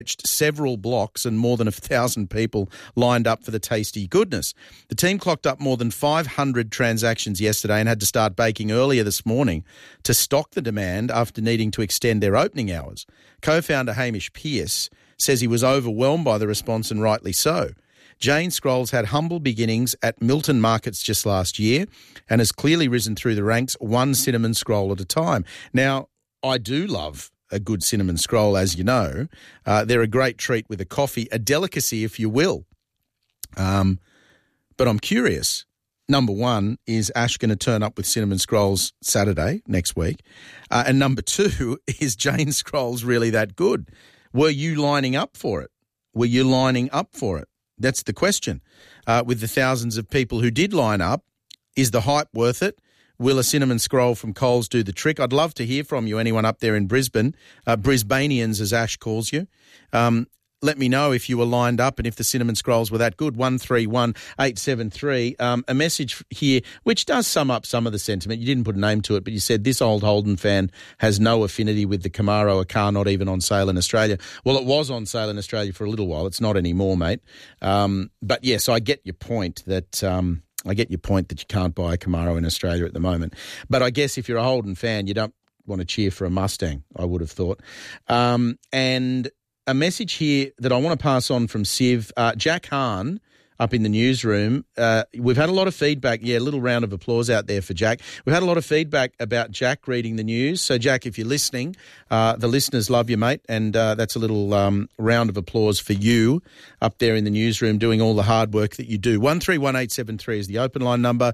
several blocks and more than 1,000 people lined up for the tasty goodness. The team clocked up more than 500 transactions yesterday and had to start baking earlier this morning to stock the demand after needing to extend their opening hours. Co-founder Hamish Pearce says he was overwhelmed by the response, and rightly so. Jane Scrolls had humble beginnings at Milton Markets just last year and has clearly risen through the ranks one cinnamon scroll at a time. Now, I do love a good cinnamon scroll, as you know. They're a great treat with a coffee, a delicacy, if you will. But I'm curious. Number one, is Ash going to turn up with cinnamon scrolls Saturday next week? And number two, is Jane Scrolls really that good? Were you lining up for it? Were you lining up for it? That's the question. With the thousands of people who did line up, is the hype worth it? Will a cinnamon scroll from Coles do the trick? I'd love to hear from you, anyone up there in Brisbane, Brisbanians as Ash calls you. Let me know if you were lined up and if the cinnamon scrolls were that good. 131873. A message here which does sum up some of the sentiment. You didn't put a name to it, but you said this old Holden fan has no affinity with the Camaro, a car not even on sale in Australia. Well, it was on sale in Australia for a little while. It's not anymore, mate. But yes, I get your point that you can't buy a Camaro in Australia at the moment. But I guess if you're a Holden fan, you don't want to cheer for a Mustang, I would have thought. And a message here that I want to pass on from Siv. Jack Hahn up in the newsroom. We've had a lot of feedback. Yeah, a little round of applause out there for Jack. We've had a lot of feedback about Jack reading the news. So, Jack, if you're listening, the listeners love you, mate, and that's a little round of applause for you up there in the newsroom doing all the hard work that you do. 131873 is the open line number,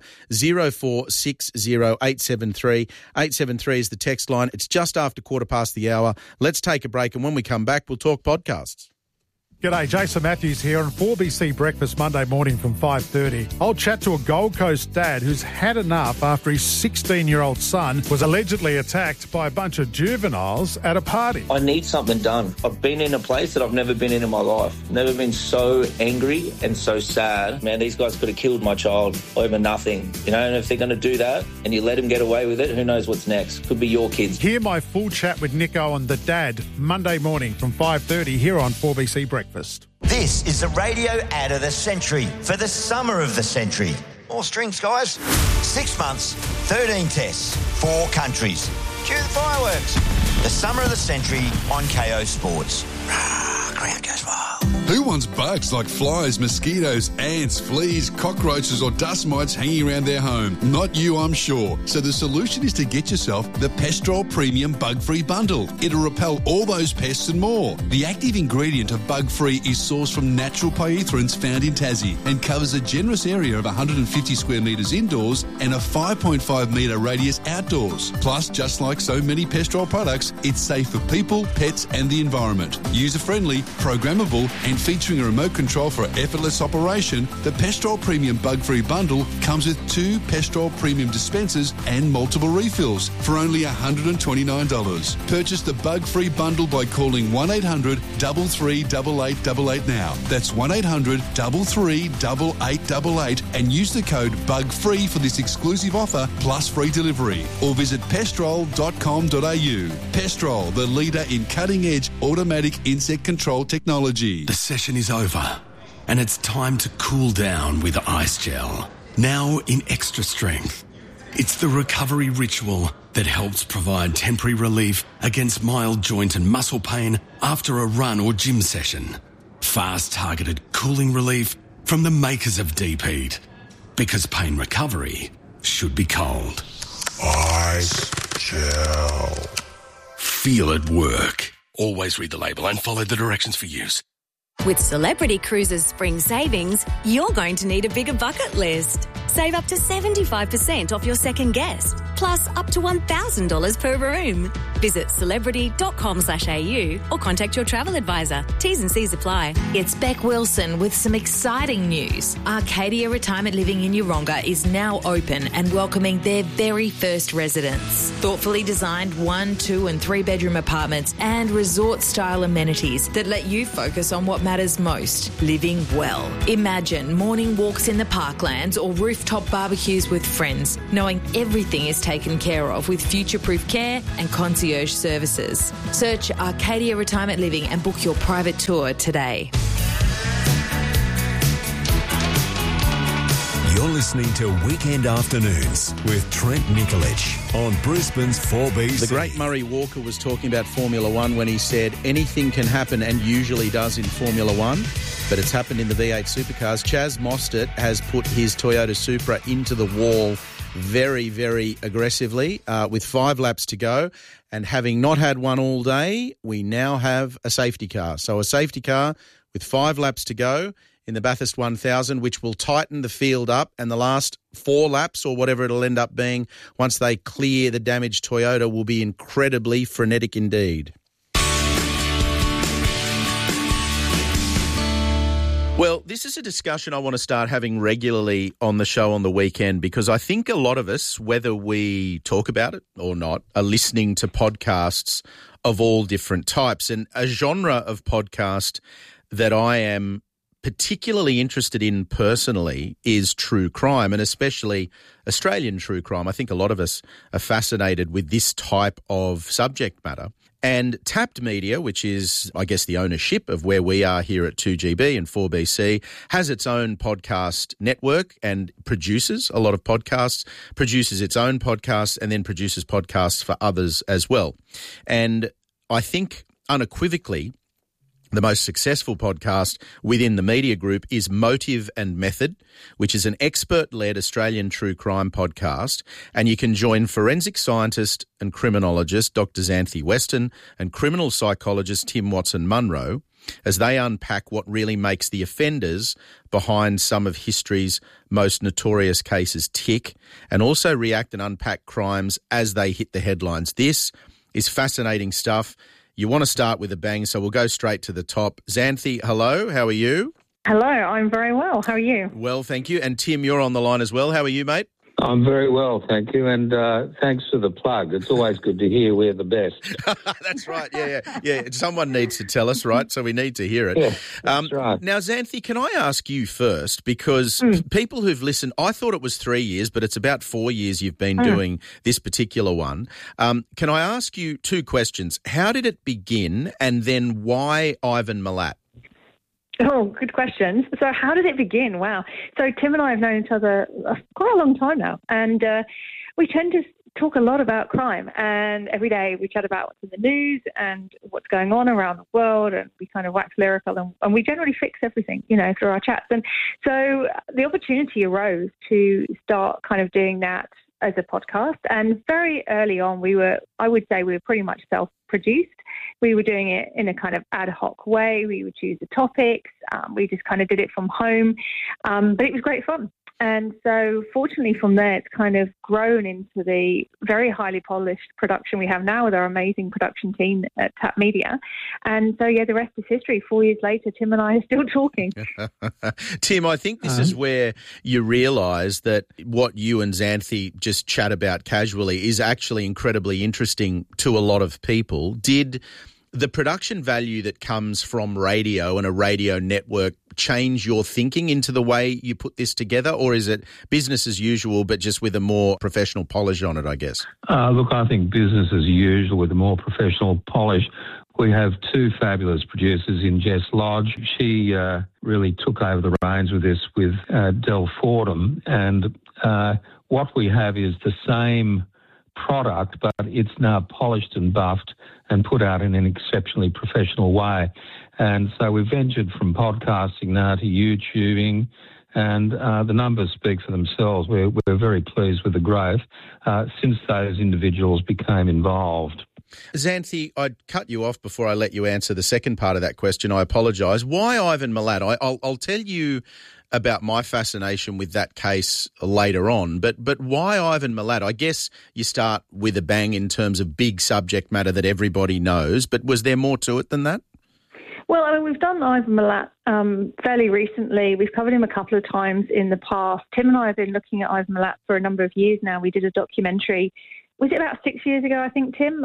0460873873. 873 is the text line. It's just after hour. Let's take a break, and when we come back, we'll talk podcasts. G'day, Jason Matthews here on 4BC Breakfast Monday morning from 5:30. I'll chat to a Gold Coast dad who's had enough after his 16-year-old son was allegedly attacked by a bunch of juveniles at a party. I need something done. I've been in a place that I've never been in my life. Never been so angry and so sad. Man, these guys could have killed my child over nothing. You know, and if they're going to do that and you let them get away with it, who knows what's next? Could be your kids. Hear my full chat with Nick Owen, the dad, Monday morning from 5:30 here on 4BC Breakfast. This is the radio ad of the century for the summer of the century. More strings, guys. 6 months, 13 tests, 4 countries. Cue the fireworks. The summer of the century on KO Sports. Ground goes wild. Who wants bugs like flies, mosquitoes, ants, fleas, cockroaches or dust mites hanging around their home? Not you, I'm sure. So the solution is to get yourself the Pestrol Premium Bug-Free Bundle. It'll repel all those pests and more. The active ingredient of Bug-Free is sourced from natural pyrethroids found in Tassie and covers a generous area of 150 square metres indoors and a 5.5 metre radius outdoors. Plus, just like so many Pestrol products, it's safe for people, pets and the environment. User-friendly, programmable and featuring a remote control for effortless operation, the Pestrol Premium Bug-Free Bundle comes with 2 Pestrol Premium dispensers and multiple refills for only $129. Purchase the Bug-Free Bundle by calling 1-800-338888 now. That's 1-800-338888 and use the code BUGFREE for this exclusive offer plus free delivery. Or visit pestrol.com.au. Pestrol, the leader in cutting-edge automatic insect control technology. The session is over, and it's time to cool down with Ice Gel. Now in extra strength. It's the recovery ritual that helps provide temporary relief against mild joint and muscle pain after a run or gym session. Fast targeted cooling relief from the makers of Deep Heat. Because pain recovery should be cold. Ice Gel. Feel it work. Always read the label and follow the directions for use. With Celebrity Cruises Spring Savings, you're going to need a bigger bucket list. Save up to 75% off your second guest, plus up to $1,000 per room. Visit celebrity.com.au or contact your travel advisor. T's and C's apply. It's Beck Wilson with some exciting news. Arcadia Retirement Living in Yeronga is now open and welcoming their very first residents. Thoughtfully designed 1, 2 and 3 bedroom apartments and resort-style amenities that let you focus on what matters most, living well. Imagine morning walks in the parklands or roof rooftop barbecues with friends, knowing everything is taken care of with future-proof care and concierge services. Search Arcadia Retirement Living and book your private tour today. You're listening to Weekend Afternoons with Trent Nikolic on Brisbane's 4BC. The great Murray Walker was talking about Formula One when he said anything can happen, and usually does in Formula One, but it's happened in the V8 supercars. Chaz Mostert has put his Toyota Supra into the wall very, very aggressively with 5 laps to go. And having not had one all day, we now have a safety car. So a safety car with 5 laps to go in the Bathurst 1000, which will tighten the field up, and the last 4 laps or whatever it'll end up being once they clear the damaged Toyota will be incredibly frenetic indeed. Well, this is a discussion I want to start having regularly on the show on the weekend, because I think a lot of us, whether we talk about it or not, are listening to podcasts of all different types. And a genre of podcast that I am particularly interested in personally is true crime, and especially Australian true crime. I think a lot of us are fascinated with this type of subject matter. And Tapped Media, which is, I guess, the ownership of where we are here at 2GB and 4BC, has its own podcast network and produces a lot of podcasts, produces its own podcasts, and then produces podcasts for others as well. And I think unequivocally, the most successful podcast within the media group is Motive and Method, which is an expert-led Australian true crime podcast. And you can join forensic scientist and criminologist Dr. Xanthi Weston and criminal psychologist Tim Watson-Munro as they unpack what really makes the offenders behind some of history's most notorious cases tick, and also react and unpack crimes as they hit the headlines. This is fascinating stuff. You want to start with a bang, so we'll go straight to the top. Xanthi, hello, how are you? Hello, I'm very well. How are you? Well, thank you. And Tim, you're on the line as well. How are you, mate? I'm very well, thank you, and thanks for the plug. It's always good to hear we're the best. That's right, yeah. Someone needs to tell us, right? So we need to hear it. Yeah, that's right. Now, Xanthi, can I ask you first, because people who've listened, I thought it was 3 years, but it's about 4 years you've been doing this particular one. Can I ask you 2 questions? How did it begin, and then why Ivan Milat? Oh, good questions. So how did it begin? Wow. So Tim and I have known each other quite a long time now, and we tend to talk a lot about crime, and every day we chat about what's in the news and what's going on around the world, and we kind of wax lyrical, and we generally fix everything, through our chats. And so the opportunity arose to start kind of doing that as a podcast, and very early on I would say we were pretty much self-produced. We were doing it in a kind of ad hoc way. We would choose the topics. We just kind of did it from home. But it was great fun. And so fortunately from there, it's kind of grown into the very highly polished production we have now with our amazing production team at Tapped Media. And so, the rest is history. 4 years later, Tim and I are still talking. Tim, I think this is where you realise that what you and Xanthi just chat about casually is actually incredibly interesting to a lot of people. Did the production value that comes from radio and a radio network change your thinking into the way you put this together, or is it business as usual but just with a more professional polish on it, I guess? Look, I think business as usual with a more professional polish. We have 2 fabulous producers in Jess Lodge. She really took over the reins with this with Del Fordham, and what we have is the same product, but it's now polished and buffed and put out in an exceptionally professional way. And so we've ventured from podcasting now to YouTubing, and the numbers speak for themselves. We're very pleased with the growth since those individuals became involved. Xanthi, I'd cut you off before I let you answer the second part of that question. I apologise. Why Ivan Milat? I'll tell you about my fascination with that case later on, but why Ivan Milat? I guess you start with a bang in terms of big subject matter that everybody knows, but was there more to it than that? Well, we've done Ivan Milat fairly recently. We've covered him a couple of times in the past. Tim and I have been looking at Ivan Milat for a number of years now. We did a documentary. Was it about 6 years ago, I think, Tim?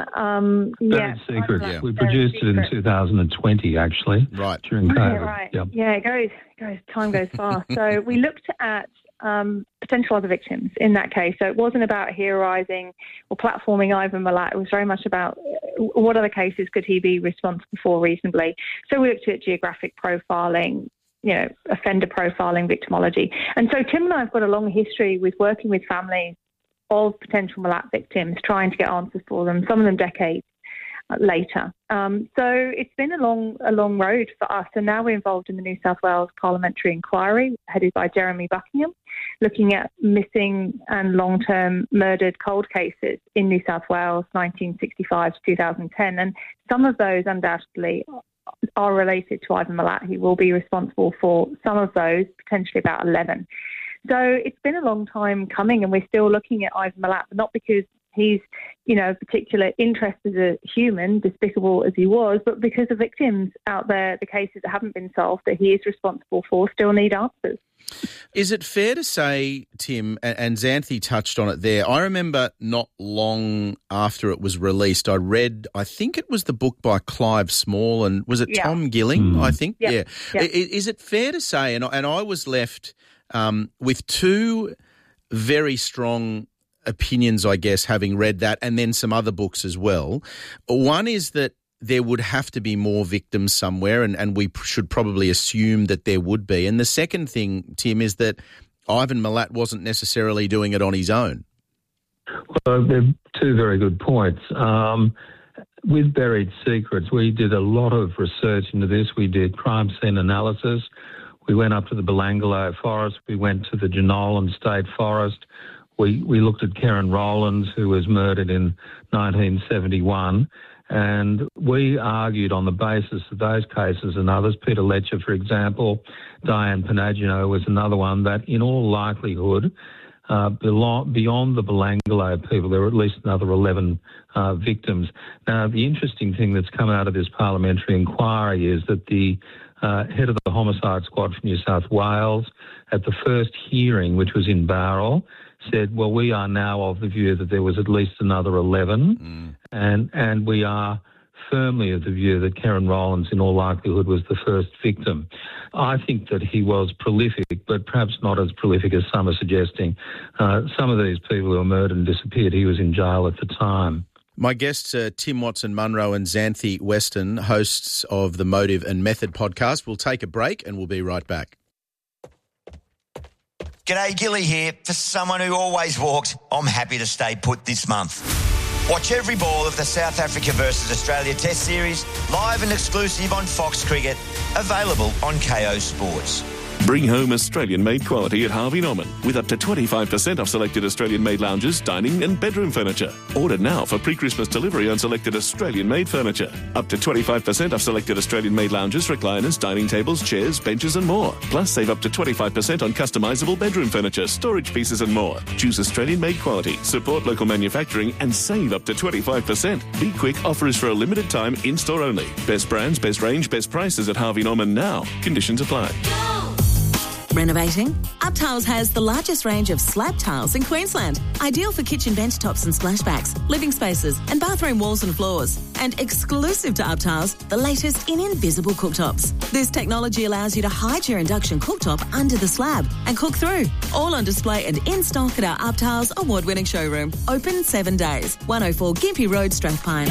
Very secret. Yeah. We produced it in 2020, actually. Right. During COVID. Right. Yep. Yeah, it goes. Time goes fast. So we looked at potential other victims in that case. So it wasn't about heroising or platforming Ivan Milat. It was very much about what other cases could he be responsible for reasonably. So we looked at geographic profiling, offender profiling, victimology. And so Tim and I have got a long history with working with families of potential Milat victims, trying to get answers for them, some of them decades later. So it's been a long road for us, and now we're involved in the New South Wales Parliamentary Inquiry headed by Jeremy Buckingham, looking at missing and long-term murdered cold cases in New South Wales 1965 to 2010, and some of those undoubtedly are related to Ivan Milat. He will be responsible for some of those, potentially about 11. So it's been a long time coming, and we're still looking at Ivan Milat, but not because he's, a particular interest as a human, despicable as he was, but because the victims out there, the cases that haven't been solved that he is responsible for, still need answers. Is it fair to say, Tim, and Xanthi touched on it there, I remember not long after it was released, I read, I think it was the book by Clive Small, and was it Tom Gilling, I think? Yeah. Is it fair to say, and I was left with two very strong opinions, I guess, having read that, and then some other books as well. One is that there would have to be more victims somewhere, and we should probably assume that there would be. And the second thing, Tim, is that Ivan Milat wasn't necessarily doing it on his own. Well, they're two very good points. With Buried Secrets, we did a lot of research into this. We did crime scene analysis. We went up to the Belangolo Forest. We went to the Jenolan State Forest. We looked at Karen Rowlands, who was murdered in 1971, and we argued on the basis of those cases and others, Peter Letcher, for example, Diane Panagino was another one, that in all likelihood, beyond the Belangolo people, there were at least another 11 victims. Now, the interesting thing that's come out of this parliamentary inquiry is that the head of the Homicide Squad from New South Wales, at the first hearing, which was in Bowral, said, well, we are now of the view that there was at least another 11, and we are firmly of the view that Karen Rowlands, in all likelihood, was the first victim. I think that he was prolific, but perhaps not as prolific as some are suggesting. Some of these people who were murdered and disappeared, he was in jail at the time. My guests are Tim Watson-Munro and Xanthi Weston, hosts of the Motive and Method podcast. We'll take a break and we'll be right back. G'day, Gilly here. For someone who always walked, I'm happy to stay put this month. Watch every ball of the South Africa versus Australia Test Series, live and exclusive on Fox Cricket, available on KO Sports. Bring home Australian-made quality at Harvey Norman with up to 25% off selected Australian-made lounges, dining and bedroom furniture. Order now for pre-Christmas delivery on selected Australian-made furniture. Up to 25% off selected Australian-made lounges, recliners, dining tables, chairs, benches and more. Plus, save up to 25% on customisable bedroom furniture, storage pieces and more. Choose Australian-made quality, support local manufacturing and save up to 25%. Be quick, offer is for a limited time, in-store only. Best brands, best range, best prices at Harvey Norman now. Conditions apply. Renovating? UpTiles has the largest range of slab tiles in Queensland. Ideal for kitchen bench tops and splashbacks, living spaces and bathroom walls and floors. And exclusive to UpTiles, the latest in invisible cooktops. This technology allows you to hide your induction cooktop under the slab and cook through. All on display and in stock at our UpTiles award-winning showroom. Open 7 days. 104 Gympie Road, Strathpine.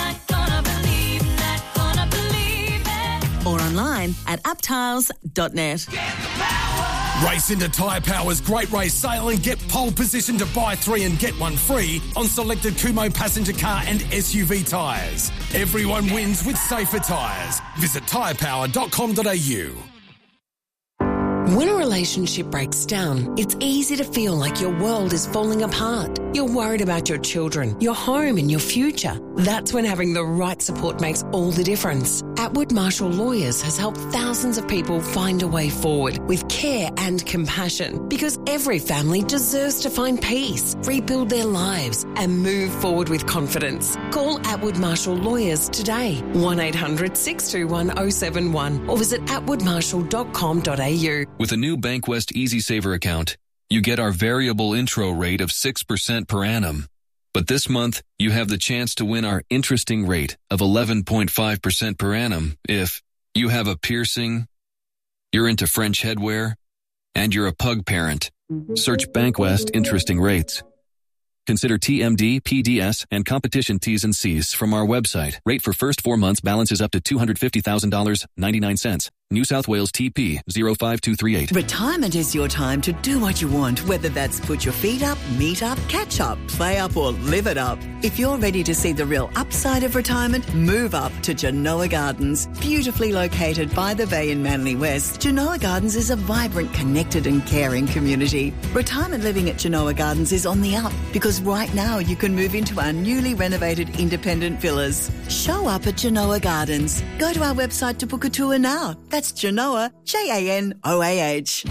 Or online at uptiles.net. Race into Tyre Power's Great Race Sale and get pole position to buy 3 and get 1 free on selected Kumho passenger car and SUV tyres. Everyone wins with safer tyres. Visit tyrepower.com.au. When a relationship breaks down, it's easy to feel like your world is falling apart. You're worried about your children, your home and your future. That's when having the right support makes all the difference. Atwood Marshall Lawyers has helped thousands of people find a way forward with care and compassion, because every family deserves to find peace, rebuild their lives and move forward with confidence. Call Atwood Marshall Lawyers today, 1-800-621-071 or visit atwoodmarshall.com.au. With a new Bankwest EasySaver account, you get our variable intro rate of 6% per annum. But this month, you have the chance to win our interesting rate of 11.5% per annum if you have a piercing, you're into French headwear, and you're a pug parent. Search Bankwest Interesting Rates. Consider TMD, PDS, and competition T's and C's from our website. Rate for first 4 months balances up to $250,000, 99 cents. New South Wales TP 05238. Retirement is your time to do what you want, whether that's put your feet up, meet up, catch up, play up or live it up. If you're ready to see the real upside of retirement, move up to Genoa Gardens. Beautifully located by the bay in Manly West, Genoa Gardens is a vibrant, connected and caring community. Retirement living at Genoa Gardens is on the up because right now you can move into our newly renovated independent villas. Show up at Genoa Gardens. Go to our website to book a tour now. That's Genoa, Janoah.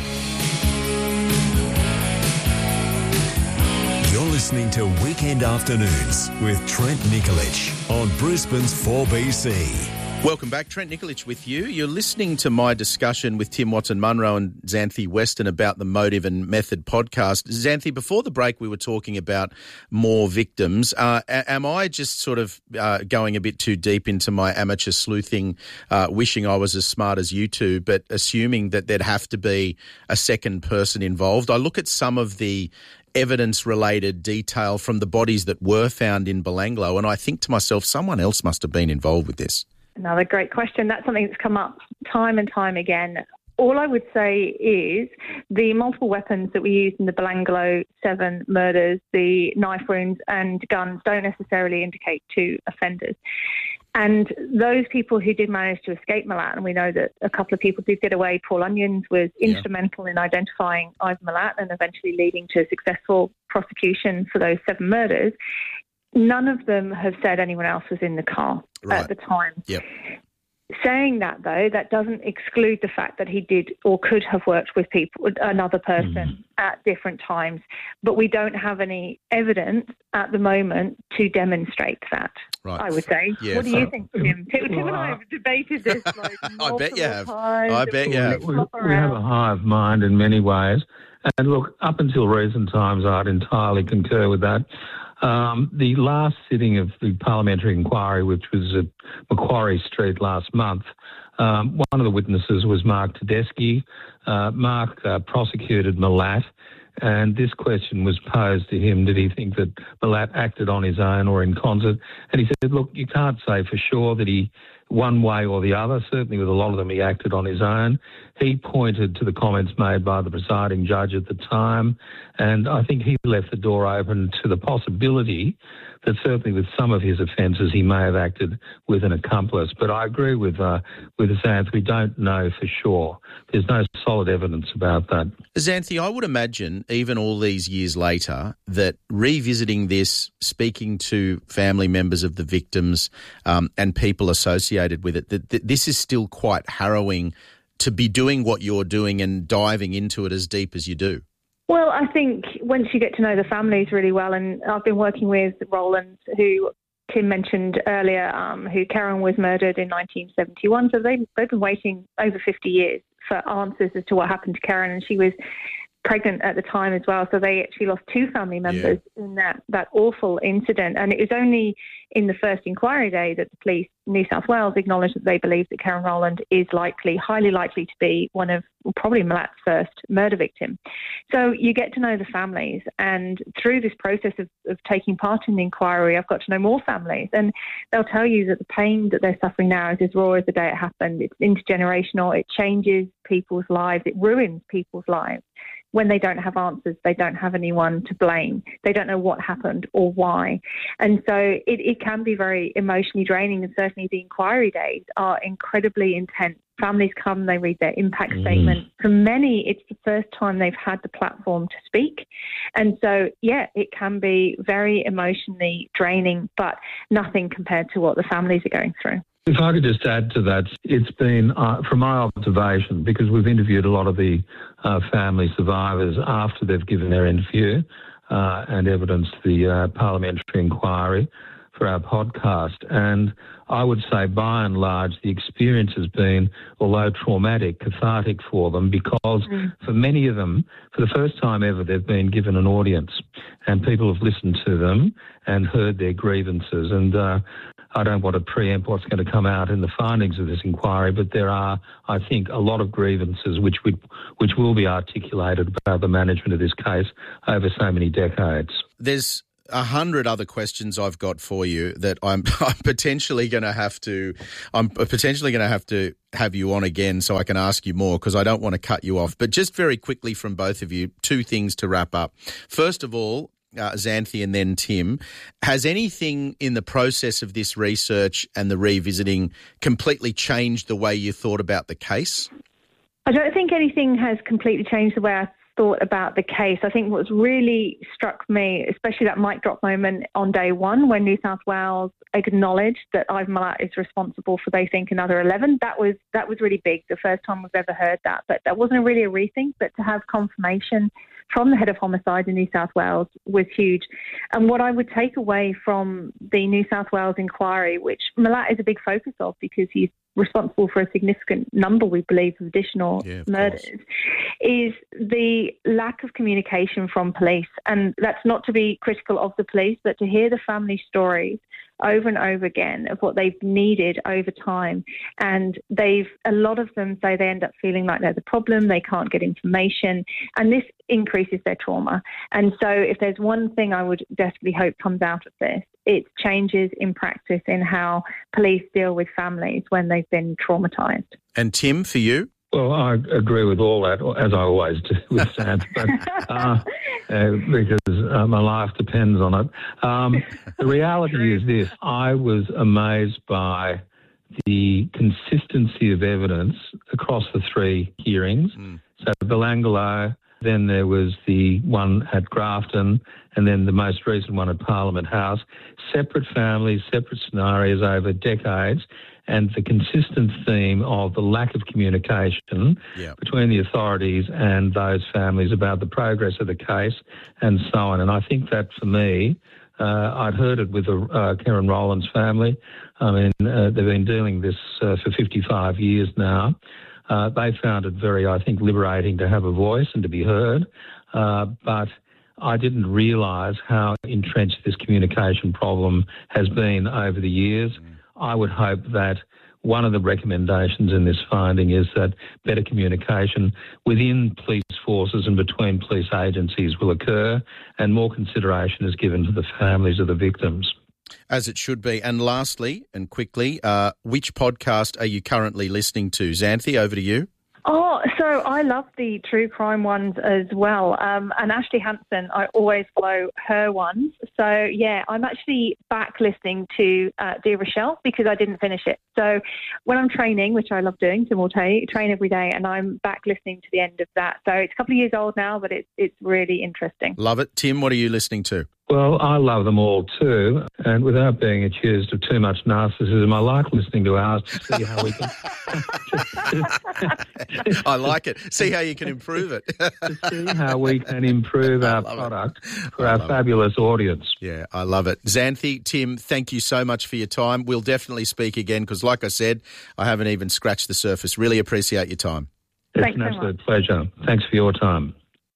You're listening to Weekend Afternoons with Trent Nikolic on Brisbane's 4BC. Welcome back. Trent Nikolic with you. You're listening to my discussion with Tim Watson-Munro and Xanthi Weston about the Motive and Method podcast. Xanthi, before the break, we were talking about more victims. Am I just sort of going a bit too deep into my amateur sleuthing, wishing I was as smart as you two, but assuming that there'd have to be a second person involved? I look at some of the evidence-related detail from the bodies that were found in Belanglo, and I think to myself, someone else must have been involved with this. Another great question. That's something that's come up time and time again. All I would say is the multiple weapons that we used in the Belanglo 7 murders, the knife wounds and guns, don't necessarily indicate two offenders. And those people who did manage to escape Malat, and we know that a couple of people did get away, Paul Onions was instrumental in identifying Ivan Malat and eventually leading to a successful prosecution for those 7 murders. None of them have said anyone else was in the car at the time. Yep. Saying that, though, that doesn't exclude the fact that he did or could have worked with another person at different times. But we don't have any evidence at the moment to demonstrate that, I would say. Yeah, what do you think, Tim? Tim and I have debated this I bet you have. times. I bet you have. We have a hive mind in many ways. And look, up until recent times, I'd entirely concur with that. The last sitting of the parliamentary inquiry, which was at Macquarie Street last month, one of the witnesses was Mark Tedeschi. Mark prosecuted Malat, and this question was posed to him: did he think that Malat acted on his own or in concert? And he said, look, you can't say for sure that he, one way or the other, certainly with a lot of them he acted on his own. He pointed to the comments made by the presiding judge at the time, and I think he left the door open to the possibility that certainly with some of his offences he may have acted with an accomplice. But I agree with Xanthi, we don't know for sure. There's no solid evidence about that. Xanthi, I would imagine, even all these years later, that revisiting this, speaking to family members of the victims and people associated with it, that this is still quite harrowing to be doing what you're doing and diving into it as deep as you do. Well, I think once you get to know the families really well, and I've been working with Roland, who Tim mentioned earlier, who Karen was murdered in 1971, so they've been waiting over 50 years for answers as to what happened to Karen, and she was pregnant at the time as well, so they actually lost 2 family members in that awful incident. And it was only in the first inquiry day that the police, New South Wales, acknowledged that they believe that Karen Rowland is highly likely to be one of probably Malat's first murder victim. So you get to know the families, and through this process of taking part in the inquiry, I've got to know more families, and they'll tell you that the pain that they're suffering now is as raw as the day it happened. It's intergenerational, it changes people's lives, it ruins people's lives. When they don't have answers, they don't have anyone to blame. They don't know what happened or why. And so it can be very emotionally draining, and certainly the inquiry days are incredibly intense. Families come, they read their impact statement. For many, it's the first time they've had the platform to speak. And so, it can be very emotionally draining, but nothing compared to what the families are going through. If I could just add to that, it's been, from my observation, because we've interviewed a lot of the family survivors after they've given their interview and evidence the parliamentary inquiry for our podcast. And I would say, by and large, the experience has been, although traumatic, cathartic for them, because for many of them, for the first time ever, they've been given an audience and people have listened to them and heard their grievances. And I don't want to preempt what's going to come out in the findings of this inquiry, but there are, I think, a lot of grievances which will be articulated about the management of this case over so many decades. There's 100 other questions I've got for you that I'm potentially going to have to have you on again so I can ask you more, because I don't want to cut you off. But just very quickly from both of you, two things to wrap up. First of all, Xanthi and then Tim, has anything in the process of this research and the revisiting completely changed the way you thought about the case? I don't think anything has completely changed the way I thought about the case. I think what's really struck me, especially that mic drop moment on day one when New South Wales acknowledged that Ivan Milat is responsible for, they think, another 11. That was really big, the first time we've ever heard that. But that wasn't really a rethink, but to have confirmation from the head of homicide in New South Wales was huge. And what I would take away from the New South Wales inquiry, which Milat is a big focus of because he's responsible for a significant number, we believe, of additional murders, is the lack of communication from police. And that's not to be critical of the police, but to hear the family stories over and over again of what they've needed over time. And a lot of them say they end up feeling like they're the problem, they can't get information, and this increases their trauma. And so if there's one thing I would desperately hope comes out of this, it's changes in practice in how police deal with families when they've been traumatised. And Tim, for you? Well, I agree with all that, as I always do with Sam, because my life depends on it. The reality is this: I was amazed by the consistency of evidence across the three hearings. So Belangolo, then there was the one at Grafton, and then the most recent one at Parliament House. Separate families, separate scenarios over decades, and the consistent theme of the lack of communication between the authorities and those families about the progress of the case and so on. And I think that, for me, I'd heard it with Karen Rowland's family. I mean, they've been dealing this for 55 years now. They found it very, I think, liberating to have a voice and to be heard. But I didn't realise how entrenched this communication problem has been over the years. I would hope that one of the recommendations in this finding is that better communication within police forces and between police agencies will occur, and more consideration is given to the families of the victims. As it should be. And lastly, and quickly, which podcast are you currently listening to? Xanthi, over to you. Oh, so I love the true crime ones as well. And Ashley Hansen, I always follow her ones. So, yeah, I'm actually back listening to Dear Rochelle because I didn't finish it. So when I'm training, which I love doing, simultaneously, train every day, and I'm back listening to the end of that. So it's a couple of years old now, but it's really interesting. Love it. Tim, what are you listening to? Well, I love them all too, and without being accused of too much narcissism, I like listening to ours to see how we can... I like it. See how you can improve it. To see how we can improve our product for our fabulous audience. Yeah, I love it. Xanthi, Tim, thank you so much for your time. We'll definitely speak again because, like I said, I haven't even scratched the surface. Really appreciate your time. It's an absolute pleasure. Thanks for your time.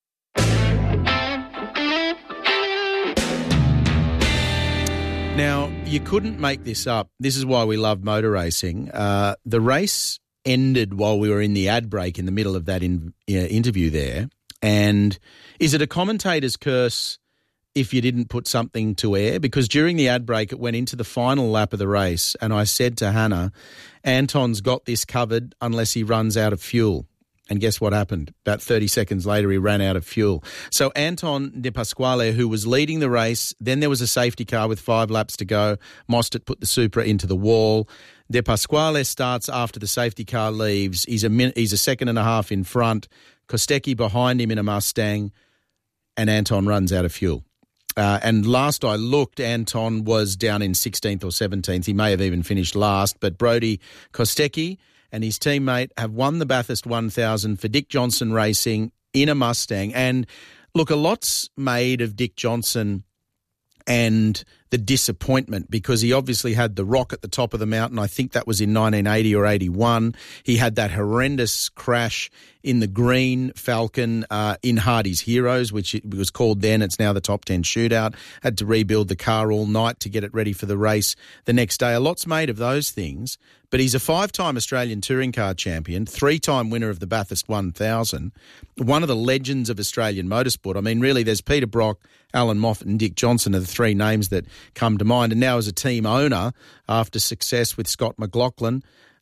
Now, you couldn't make this up. This is why we love motor racing. The race ended while we were in the ad break in the middle of that interview there. And is it a commentator's curse if you didn't put something to air? Because during the ad break, it went into the final lap of the race, and I said to Hannah, Anton's got this covered unless he runs out of fuel. And guess what happened? About 30 seconds later, he ran out of fuel. So Anton De Pasquale, who was leading the race, then there was a safety car with 5 laps to go. Mostert put the Supra into the wall. De Pasquale starts after the safety car leaves. He's a second and a half in front. Kostecki behind him in a Mustang, and Anton runs out of fuel. And last I looked, Anton was down in 16th or 17th. He may have even finished last, but Brodie Kostecki and his teammate have won the Bathurst 1000 for Dick Johnson Racing in a Mustang. And look, a lot's made of Dick Johnson and the disappointment, because he obviously had the rock at the top of the mountain. I think that was in 1980 or 81. He had that horrendous crash in the Green Falcon in Hardy's Heroes, which it was called then. It's now the Top 10 Shootout. Had to rebuild the car all night to get it ready for the race the next day. A lot's made of those things, but he's a 5-time Australian touring car champion, 3-time winner of the Bathurst 1000, one of the legends of Australian motorsport. I mean, really, there's Peter Brock, Alan Moffat and Dick Johnson are the three names that come to mind. And now as a team owner, after success with Scott McLaughlin,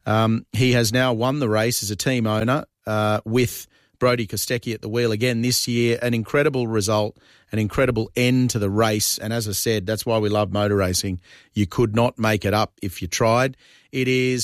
he has now won the race as a team owner with Brodie Kostecki at the wheel again this year. An incredible result, an incredible end to the race. And as I said, that's why we love motor racing. You could not make it up if you tried. It is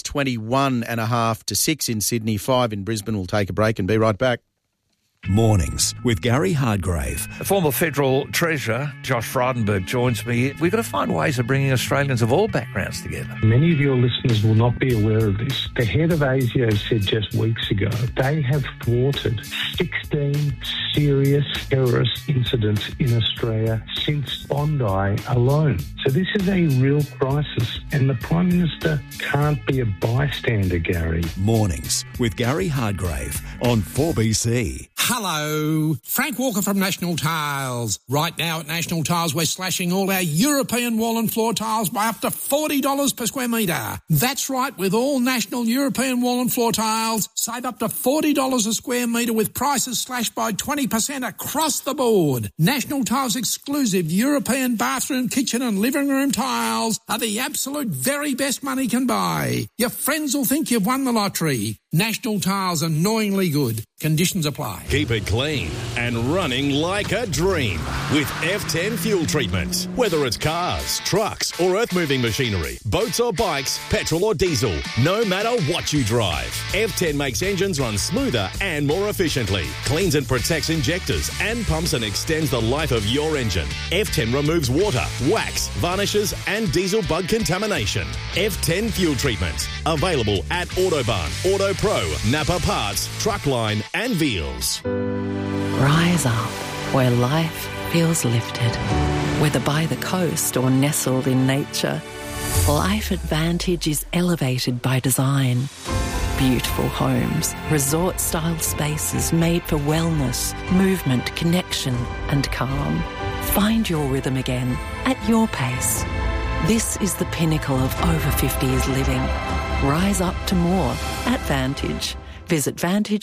21.5 to 6 in Sydney, 5 in Brisbane. We'll take a break and be right back. Mornings with Gary Hardgrave. Former Federal Treasurer Josh Frydenberg joins me. We've got to find ways of bringing Australians of all backgrounds together. Many of your listeners will not be aware of this. The head of ASIO said just weeks ago they have thwarted 16 serious terrorist incidents in Australia since Bondi alone. So this is a real crisis, and the Prime Minister can't be a bystander, Gary. Mornings with Gary Hardgrave on 4BC. Hello, Frank Walker from National Tiles. Right now at National Tiles, we're slashing all our European wall and floor tiles by up to $40 per square metre. That's right, with all national European wall and floor tiles, save up to $40 a square metre with prices slashed by 20% across the board. National Tiles exclusive European bathroom, kitchen and living room tiles are the absolute very best money can buy. Your friends will think you've won the lottery. National Tiles, annoyingly good. Conditions apply. Keep it clean and running like a dream with F10 fuel treatment. Whether it's cars, trucks or earth-moving machinery, boats or bikes, petrol or diesel, no matter what you drive, F10 makes engines run smoother and more efficiently, cleans and protects injectors and pumps and extends the life of your engine. F10 removes water, wax, varnishes and diesel bug contamination. F10 fuel treatment. Available at Autobahn, Auto Pro, Napa Parts, Truckline and Veals. Rise up where life feels lifted. Whether by the coast or nestled in nature, Life Advantage is elevated by design. Beautiful homes, resort-style spaces made for wellness, movement, connection and calm. Find your rhythm again at your pace. This is the pinnacle of over 50s living. Rise up to more at Vantage. Visit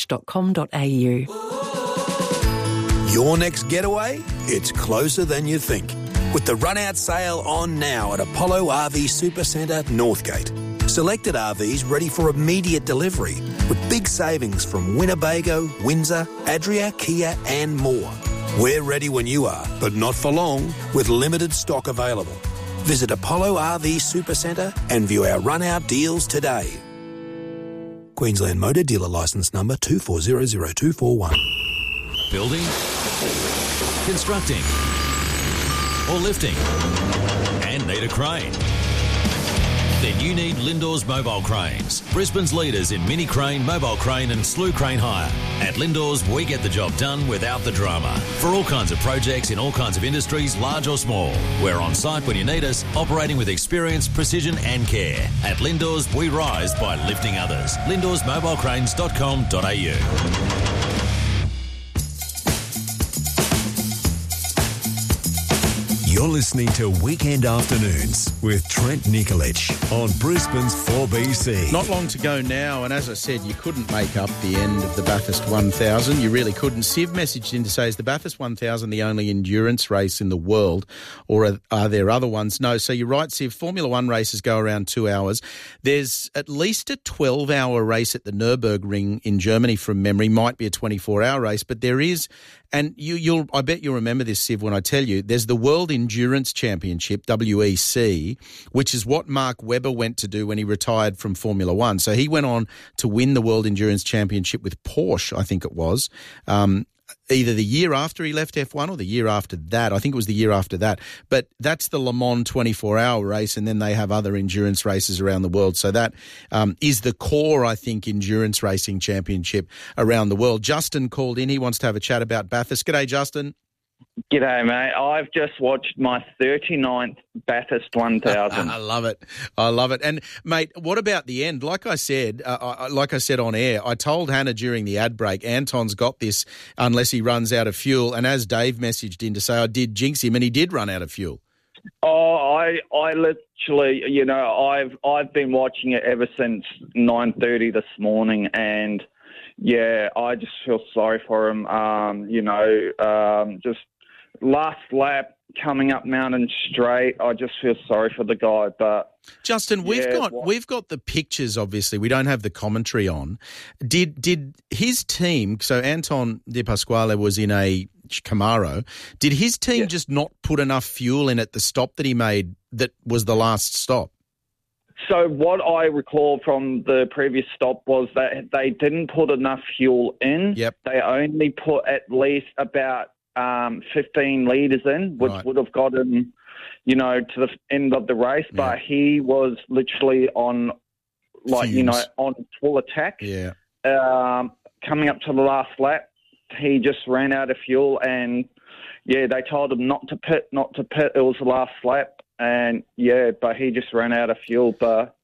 vantage.com.au. Your next getaway? It's closer than you think. With the run-out sale on now at Apollo RV Supercentre, Northgate. Selected RVs ready for immediate delivery with big savings from Winnebago, Windsor, Adria, Kia and more. We're ready when you are, but not for long, with limited stock available. Visit Apollo RV Supercentre and view our run-out deals today. Queensland Motor Dealer Licence Number 24000241. Building, constructing, or lifting, and need a crane? Then you need Lindors Mobile Cranes, Brisbane's leaders in mini crane, mobile crane and slew crane hire. At Lindors, we get the job done without the drama. For all kinds of projects in all kinds of industries, large or small. We're on site when you need us, operating with experience, precision and care. At Lindors, we rise by lifting others. LindorsMobileCranes.com.au. You're listening to Weekend Afternoons with Trent Nikolic on Brisbane's 4BC. Not long to go now, and as I said, you couldn't make up the end of the Bathurst 1000. You really couldn't. Siv messaged in to say, is the Bathurst 1000 the only endurance race in the world, or are there other ones? No, so you're right, Siv. Formula One races go around 2 hours. There's at least a 12-hour race at the Nürburgring in Germany from memory. Might be a 24-hour race, but there is... And I bet you'll remember this, Siv, when I tell you, there's the World Endurance Championship, WEC, which is what Mark Webber went to do when he retired from Formula One. So he went on to win the World Endurance Championship with Porsche, I think it was, either the year after he left F1 or the year after that. I think it was the year after that. But that's the Le Mans 24-hour race, and then they have other endurance races around the world. So that is the core, I think, endurance racing championship around the world. Justin called in. He wants to have a chat about Bathurst. G'day, Justin. G'day, mate. I've just watched my 39th Bathurst 1000. I love it. I love it. And, mate, what about the end? Like I said on air, I told Hannah during the ad break, Anton's got this unless he runs out of fuel. And as Dave messaged in to say I did jinx him, and he did run out of fuel. Oh, I literally, I've been watching it ever since 9:30 this morning, and yeah, I just feel sorry for him. Just last lap coming up Mountain Straight, I just feel sorry for the guy. But Justin, we've got the pictures. Obviously, we don't have the commentary on. Did his team? So Anton De Pasquale was in a Camaro. Did his team just not put enough fuel in at the stop that he made? That was the last stop. So what I recall from the previous stop was that they didn't put enough fuel in. Yep. They only put at least about 15 litres in, which would have gotten, to the end of the race. Yeah. But he was literally on, on full attack. Yeah. Coming up to the last lap, he just ran out of fuel, and they told him not to pit. It was the last lap. And, but he just ran out of fuel. But,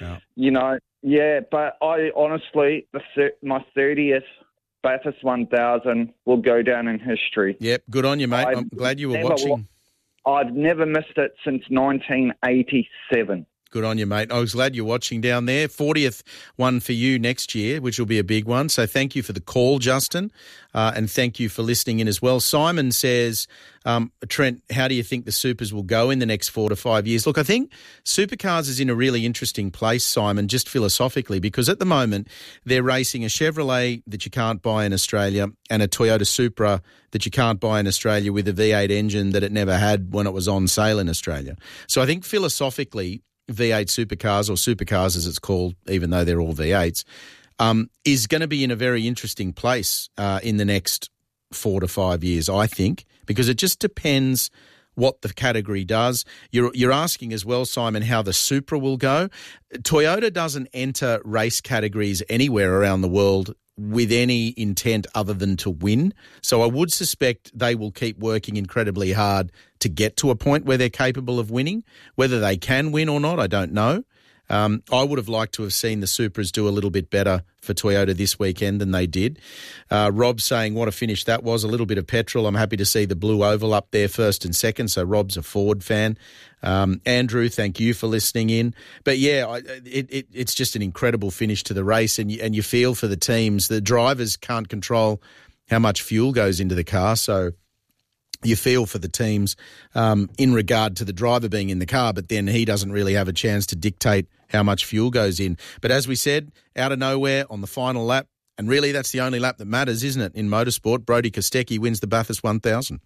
but I honestly, my 30th Bathurst 1000 will go down in history. Yep, good on you, mate. I'm glad you were watching. I've never missed it since 1987. Good on you, mate. I was glad you're watching down there. 40th one for you next year, which will be a big one. So thank you for the call, Justin, and thank you for listening in as well. Simon says, Trent, how do you think the Supers will go in the next 4 to 5 years? Look, I think Supercars is in a really interesting place, Simon, just philosophically, because at the moment they're racing a Chevrolet that you can't buy in Australia and a Toyota Supra that you can't buy in Australia with a V8 engine that it never had when it was on sale in Australia. So I think philosophically, V8 supercars, or supercars as it's called, even though they're all V8s, is going to be in a very interesting place in the next 4 to 5 years, I think, because it just depends what the category does. You're asking as well, Simon, how the Supra will go. Toyota doesn't enter race categories anywhere around the world with any intent other than to win. So I would suspect they will keep working incredibly hard to get to a point where they're capable of winning. Whether they can win or not, I don't know. I would have liked to have seen the Supras do a little bit better for Toyota this weekend than they did. Rob saying what a finish that was, a little bit of petrol. I'm happy to see the blue oval up there first and second, so Rob's a Ford fan. Andrew, thank you for listening in. But, it's just an incredible finish to the race, and you feel for the teams. The drivers can't control how much fuel goes into the car, so you feel for the teams in regard to the driver being in the car, but then he doesn't really have a chance to dictate how much fuel goes in. But as we said, out of nowhere on the final lap, and really that's the only lap that matters, isn't it, in motorsport, Brodie Kostecki wins the Bathurst 1000.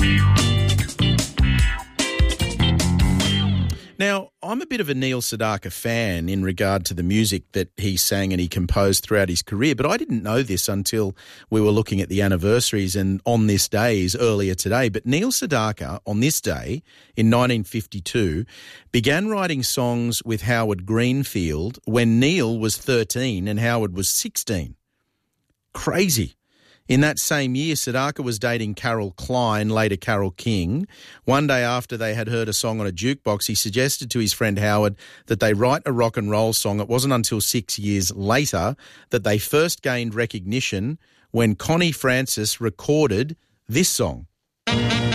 Now, I'm a bit of a Neil Sedaka fan in regard to the music that he sang and he composed throughout his career, but I didn't know this until we were looking at the anniversaries and on this days earlier today. But Neil Sedaka, on this day in 1952, began writing songs with Howard Greenfield when Neil was 13 and Howard was 16. Crazy. In that same year, Sedaka was dating Carol Klein, later Carol King. One day after they had heard a song on a jukebox, he suggested to his friend Howard that they write a rock and roll song. It wasn't until 6 years later that they first gained recognition when Connie Francis recorded this song.